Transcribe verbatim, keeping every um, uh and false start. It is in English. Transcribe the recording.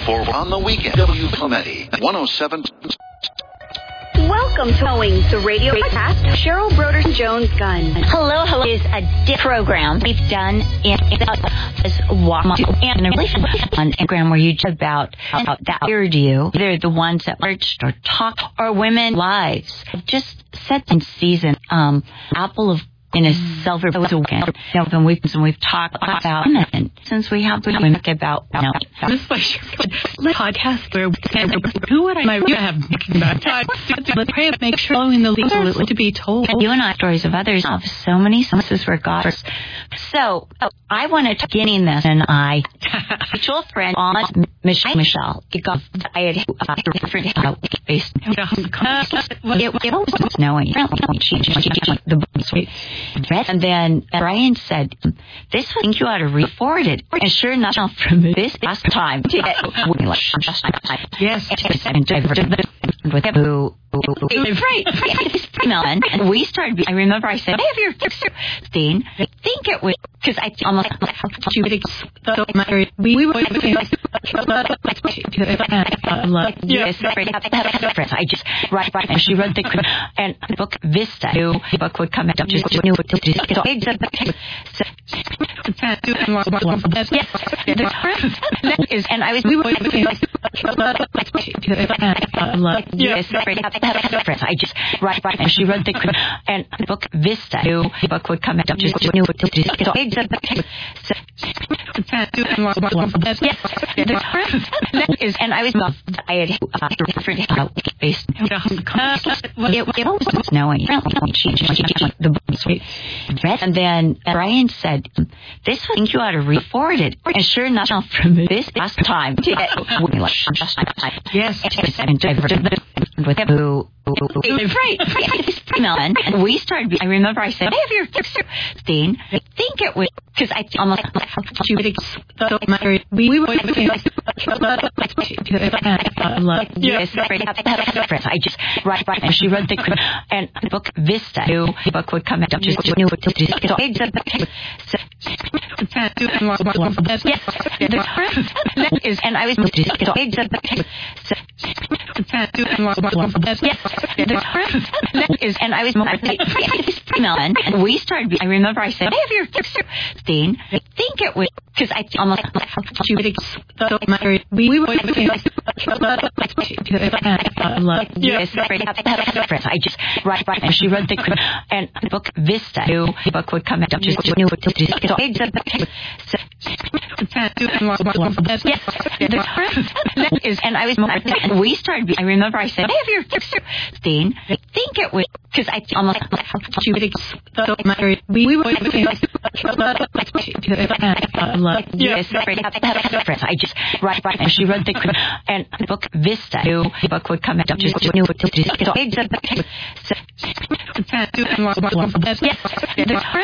for On the Weekend. W. Clementi, one oh seven. Welcome to Knowing the Radio Podcast. Cheryl Broder Jones Gunn. Hello, Hello is a di- program we've done in as walk and on Instagram where you talk about about that weird you. They're the ones that marched or talk or women lives. Just set in season. Um, Apple of in a silver weekend, and we've and we've talked about women since we have we talk about you know, this podcast where who would I have about? Let's pray make sure following the legal to be told. You and I stories of others of so many senses where God. So oh, I wanted to beginning this, and I mutual friend on Michelle. Michelle, I had uh, different uh, based. It, it was knowing the sweet. And then Brian said, this I think you ought to re-forward it. And sure enough, from this last time, yes, with who, right, right. And we started, I remember I said, I have your thing. I think it was, because I almost, we, we were, yes, I just, right, right, and she wrote the, and the book Vista, new book would come out, just new, so, yes, and I was, we were, yes, I just, right, right, and she wrote the, and the book Vista, new book would come out, just new, so, yes, and I was, I had, uh, different, uh, based, it was knowing, the sweet, and then Brian said, this I think you ought to re-forward it, and sure enough, from this last time, yes, with who, right, right, and we started, I remember I said, I have your thing, I think it was, because I almost, we, we were, yes, I just, right, right, and she wrote the, and the book Vista, new book would come out, just new, so, yes, and I was, yes, and I was, and we started, I remember I said, I have your thing, I think it was, because I almost, we, we were, yes, I just, right, right, and she wrote the, and the book Vista, new book would come out, just new, so, yes, and I was, and we started, I remember I said, I have your thing, I think it was, because I almost, we, we were, yes, I just, right, right, and she wrote the, and the book Vista, new book would come out, just new, so, yes,